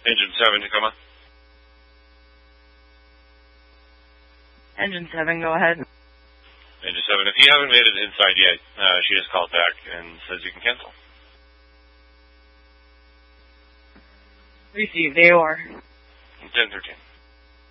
Engine 7, Tacoma. Engine 7, go ahead. Engine 7, if you haven't made it inside yet, she just called back and says you can cancel. Received, AOR. 1013.